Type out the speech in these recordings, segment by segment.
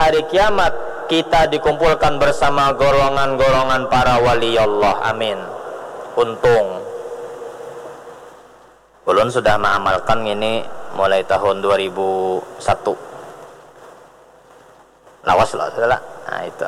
hari kiamat kita dikumpulkan bersama golongan-golongan para wali Allah. Amin. Untung ulun sudah mengamalkan ini mulai tahun 2001. Lawas lah saudara. Nah itu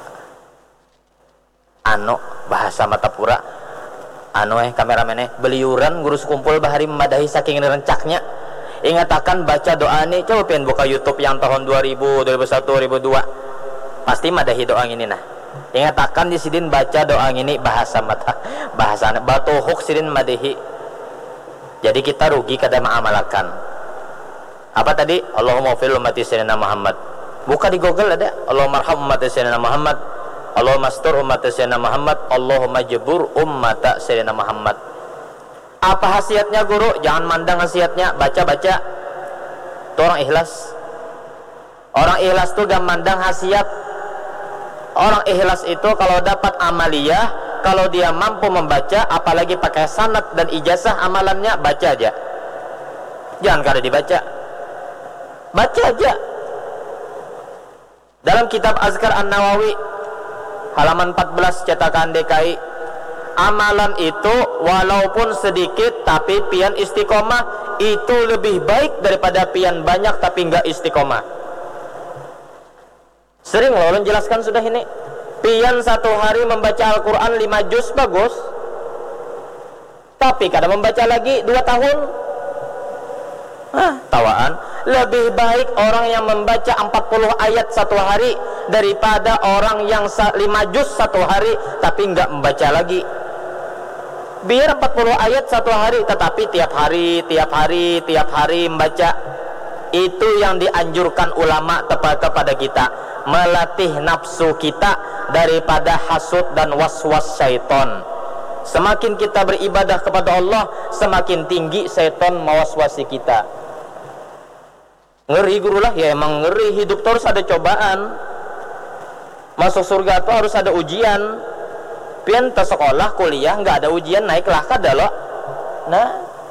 bahasa Matapura kameramen beliuran guru sekumpul bahari memadahi saking rencaknya. Ingatakan baca doa ini, coba pengen buka YouTube yang tahun 2000, 2001, 2002 pasti madahi doa ini nah. Ingatakan di sidin baca doa ini bahasa batuhuk sidin madahi. Jadi kita rugi kada mengamalkan. Apa tadi? Allahumma fil ummati sayyidina Muhammad. Buka di Google ada. Allahumma arham ummati sayyidina Muhammad. Allahumma astur ummati sayyidina Muhammad. Allahumma jebur ummata sayyidina Muhammad. Apa khasiatnya guru? Jangan mandang khasiatnya, baca-baca. Itu orang ikhlas. Orang ikhlas tuh gak mandang khasiat. Orang ikhlas itu kalau dapat amaliyah, kalau dia mampu membaca, apalagi pakai sanad dan ijazah amalannya, baca aja. Jangan kada dibaca. Baca aja. Dalam kitab Azkar An-Nawawi halaman 14 cetakan DKI, amalan itu walaupun sedikit tapi pian istiqomah itu lebih baik daripada pian banyak tapi enggak istiqomah. Sering loh ulun jelaskan sudah ini. Pian satu hari membaca Al-Quran 5 juz bagus, tapi kadang membaca lagi 2 tahun. Tawaan. Lebih baik orang yang membaca 40 ayat satu hari daripada orang yang 5 juz satu hari tapi enggak membaca lagi. Biar 40 ayat satu hari tetapi tiap hari membaca. Itu yang dianjurkan ulama kepada kita, melatih nafsu kita daripada hasud dan waswas syaitan. Semakin kita beribadah kepada Allah, semakin tinggi syaitan mewaswasi kita. Ngeri guru lah, ya emang ngeri. Hidup terus ada cobaan. Masuk surga tuh harus ada ujian. Pian ke sekolah, kuliah nggak ada ujian, naiklah kada lo. Nah,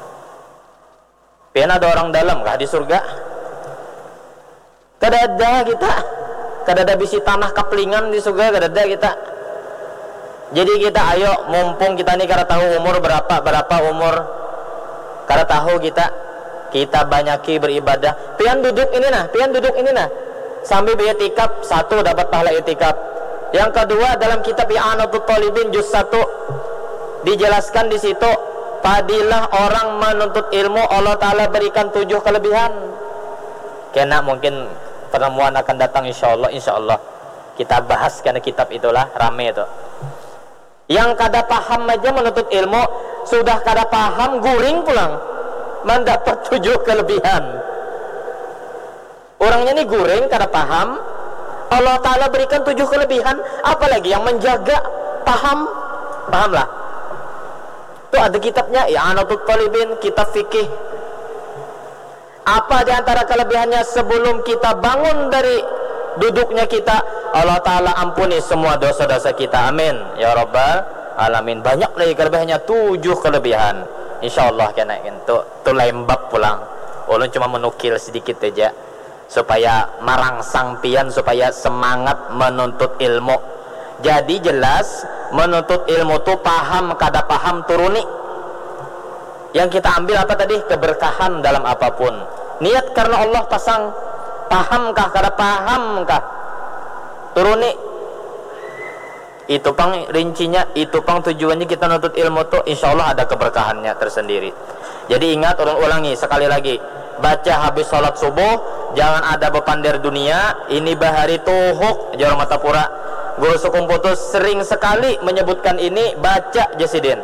pian ada orang dalam kah di surga? Kada ada kita. Kada ada bisi tanah kaplingan di surga, kada ada kita. Jadi kita ayo, mumpung kita nih kada tahu umur berapa umur, kada tahu kita banyaki beribadah. Pian duduk ini nah, sambil beritikaf, 1 dapat pahala itikaf. Yang kedua, dalam kitab I'anatul Talibin juz 1 dijelaskan di situ fadilah orang menuntut ilmu, Allah Ta'ala berikan 7 kelebihan. Kena mungkin pertemuan akan datang insyaallah kita bahas karena kitab itulah rame itu. Yang kada paham aja menuntut ilmu, sudah kada paham guring pulang mendapat 7 kelebihan. Orangnya ini guring kada paham, Allah Ta'ala berikan 7 kelebihan, apalagi yang menjaga pahamlah. Itu ada kitabnya I'anatul Talibin, kitab fikih. Apa di antara kelebihannya? Sebelum kita bangun dari duduknya kita, Allah Ta'ala ampuni semua dosa-dosa kita. Amin ya rabbal alamin. Banyak lagi kelebihannya, 7 kelebihan. InsyaAllah kena itu lembab pulang. Ulun cuma menukil sedikit aja supaya merangsang pian, supaya semangat menuntut ilmu. Jadi jelas menuntut ilmu tuh paham kada paham turuni. Yang kita ambil apa tadi? Keberkahan dalam apapun. Niat karena Allah pasang. Pahamkah kada pahamkah? Turuni. Itu pang rincinya, itu pang tujuannya kita nuntut ilmu tuh, insyaallah ada keberkahannya tersendiri. Jadi ingat, ulangi sekali lagi. Baca habis sholat subuh, jangan ada bepander dunia. Ini bahari tuhuk Jorong Matapura. Guru Sukum Putus sering sekali menyebutkan ini, baca jasidin.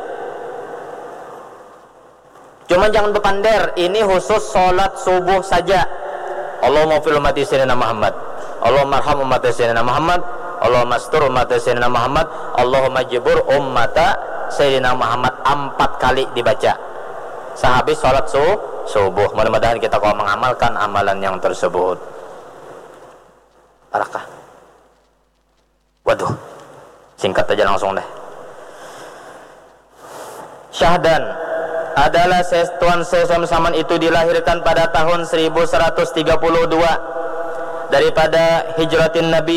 Cuma jangan bepander, ini khusus sholat subuh saja. Allahumma fil ummati sayyidina Muhammad. Allahumma arham ummati sayyidina Muhammad. Allahumma astur ummati sayyidina Muhammad. Allahumma jibur ummata sayyidina Muhammad. 4 kali dibaca sehabis sholat subuh. Mudah-mudahan kita kau mengamalkan amalan yang tersebut. Barakah. Waduh, singkat aja langsung deh. Syahdan adalah Tuan Sesam Saman itu dilahirkan pada tahun 1132 daripada hijratin Nabi